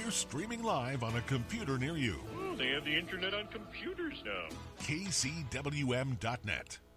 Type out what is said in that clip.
We're streaming live on a computer near you. Oh, they have the internet on computers now. KCWM.net.